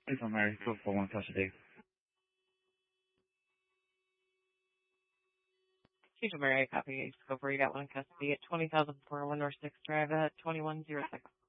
Please, Mary, 441 custody. Chief of Mary, copy. Discovery got one in custody at 20,401 North 6th Drive at 2106.